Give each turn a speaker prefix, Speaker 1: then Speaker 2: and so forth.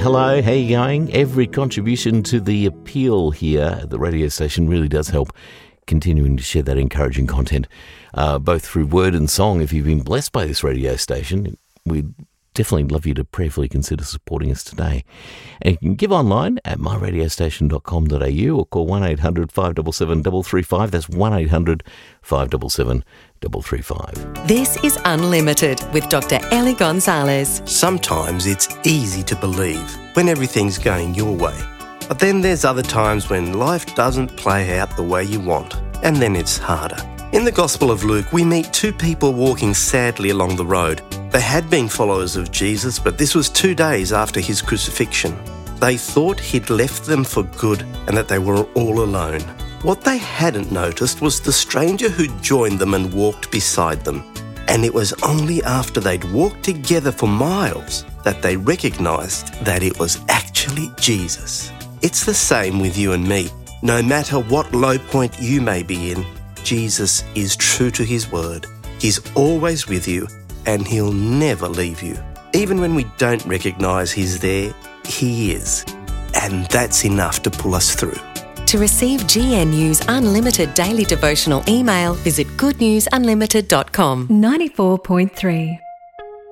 Speaker 1: Hello, how you going? Every contribution to the appeal here at the radio station really does help continuing to share that encouraging content, both through word and song. If you've been blessed by this radio station, we'd definitely love you to prayerfully consider supporting us today. And you can give online at myradiostation.com.au or call 1800 577 335. That's 1800 577 335.
Speaker 2: This is Unlimited with Dr. Ellie Gonzalez.
Speaker 3: Sometimes it's easy to believe when everything's going your way. But then there's other times when life doesn't play out the way you want, and then it's harder. In the Gospel of Luke, we meet two people walking sadly along the road. They had been followers of Jesus, but this was 2 days after his crucifixion. They thought he'd left them for good and that they were all alone. What they hadn't noticed was the stranger who joined them and walked beside them. And it was only after they'd walked together for miles that they recognised that it was actually Jesus. It's the same with you and me. No matter what low point you may be in, Jesus is true to his word. He's always with you and he'll never leave you. Even when we don't recognise he's there, he is. And that's enough to pull us through.
Speaker 2: To receive GNU's Unlimited Daily Devotional email, visit goodnewsunlimited.com.
Speaker 4: 94.3